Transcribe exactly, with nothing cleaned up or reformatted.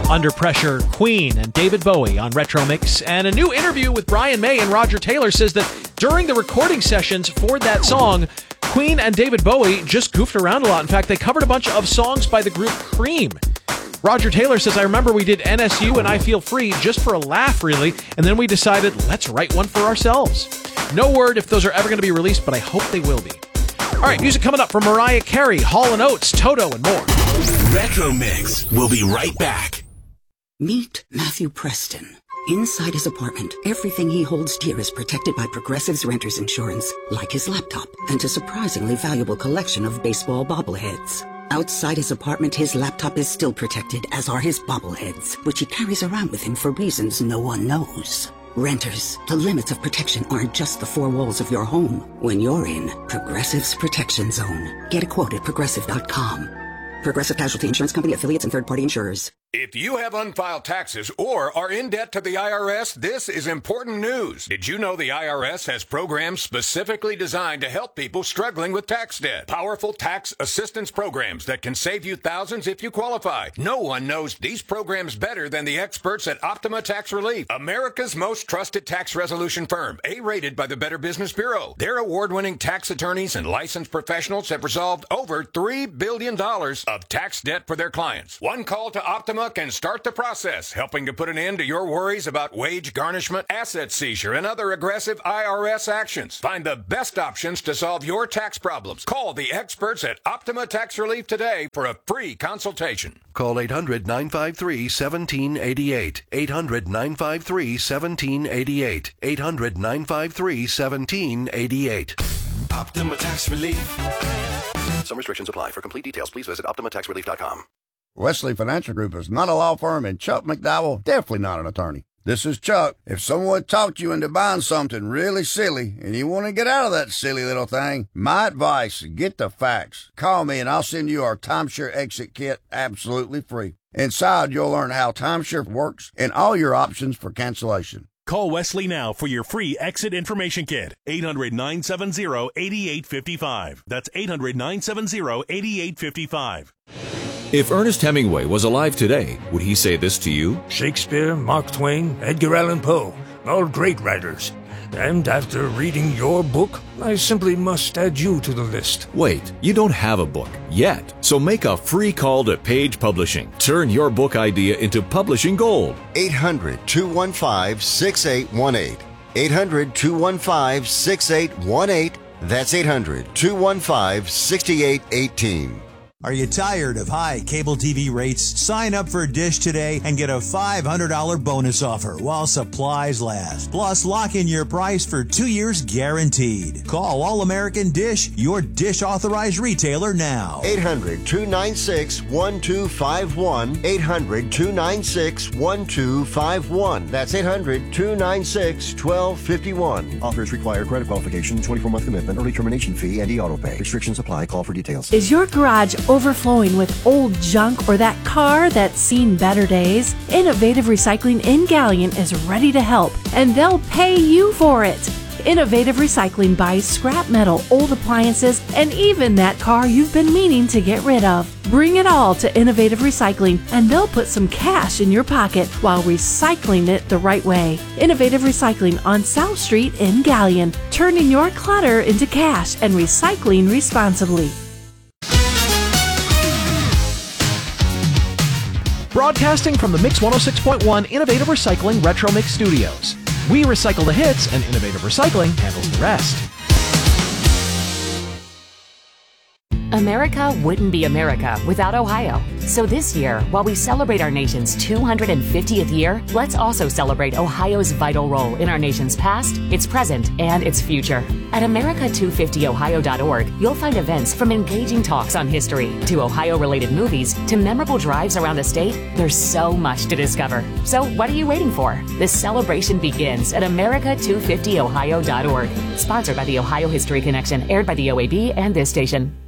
Under Pressure, Queen, and David Bowie on Retro Mix. And a new interview with Brian May and Roger Taylor says that during the recording sessions for that song, Queen and David Bowie just goofed around a lot. In fact, they covered a bunch of songs by the group Cream. Roger Taylor says, I remember we did N S U and I Feel Free just for a laugh, really, and then we decided, let's write one for ourselves. No word if those are ever going to be released, but I hope they will be. All right, music coming up from Mariah Carey, Hall and Oates, Toto, and more. Retro Mix. We'll be right back. Meet Matthew Preston. Inside his apartment, everything he holds dear is protected by Progressive's renter's insurance, like his laptop and a surprisingly valuable collection of baseball bobbleheads. Outside his apartment, his laptop is still protected, as are his bobbleheads, which he carries around with him for reasons no one knows. Renters, the limits of protection aren't just the four walls of your home. When you're in Progressive's Protection Zone, get a quote at progressive dot com. Progressive Casualty Insurance Company, affiliates, and third-party insurers. If you have unfiled taxes or are in debt to the I R S, this is important news. Did you know the I R S has programs specifically designed to help people struggling with tax debt? Powerful tax assistance programs that can save you thousands if you qualify. No one knows these programs better than the experts at Optima Tax Relief, America's most trusted tax resolution firm, A-rated by the Better Business Bureau. Their award-winning tax attorneys and licensed professionals have resolved over three billion dollars of tax debt for their clients. One call to Optima can start the process, helping to put an end to your worries about wage garnishment, asset seizure, and other aggressive I R S actions. Find the best options to solve your tax problems. Call the experts at Optima Tax Relief today for a free consultation. Call eight hundred, nine five three, one seven eight eight. eight hundred, nine five three, one seven eight eight. eight hundred, nine five three, one seven eight eight. Optima Tax Relief. Some restrictions apply. For complete details, please visit optima tax relief dot com. Wesley Financial Group is not a law firm, and Chuck McDowell definitely not an attorney. This is Chuck. If someone talked you into buying something really silly and you want to get out of that silly little thing, my advice, get the facts. Call me and I'll send you our timeshare exit kit absolutely free. Inside, you'll learn how timeshare works and all your options for cancellation. Call Wesley now for your free exit information kit. eight hundred, nine seven zero, eight eight five five. That's eight hundred, nine seven zero, eight eight five five. If Ernest Hemingway was alive today, would he say this to you? Shakespeare, Mark Twain, Edgar Allan Poe, all great writers. And after reading your book, I simply must add you to the list. Wait, you don't have a book yet. So make a free call to Page Publishing. Turn your book idea into publishing gold. eight hundred, two one five, six eight one eight. eight hundred, two one five, six eight one eight. That's eight hundred, two one five, six eight one eight. Are you tired of high cable T V rates? Sign up for Dish today and get a five hundred dollars bonus offer while supplies last. Plus, lock in your price for two years guaranteed. Call All American Dish, your Dish authorized retailer now. eight hundred, two nine six, one two five one. eight hundred, two nine six, one two five one. That's eight hundred, two nine six, one two five one. Offers require credit qualification, twenty-four month commitment, early termination fee, and e-auto pay. Restrictions apply. Call for details. Is your garage overflowing with old junk or that car that's seen better days? Innovative Recycling in Galion is ready to help, and they'll pay you for it. Innovative Recycling buys scrap metal, old appliances, and even that car you've been meaning to get rid of. Bring it all to Innovative Recycling, and they'll put some cash in your pocket while recycling it the right way. Innovative Recycling on South Street in Galion, turning your clutter into cash and recycling responsibly. Broadcasting from the Mix one oh six point one Innovative Recycling Retro Mix Studios. We recycle the hits, and Innovative Recycling handles the rest. America wouldn't be America without Ohio. So this year, while we celebrate our nation's two hundred fiftieth year, let's also celebrate Ohio's vital role in our nation's past, its present, and its future. At America two fifty ohio dot org, you'll find events from engaging talks on history to Ohio-related movies to memorable drives around the state. There's so much to discover. So what are you waiting for? The celebration begins at America two fifty ohio dot org. Sponsored by the Ohio History Connection, aired by the O A B and this station.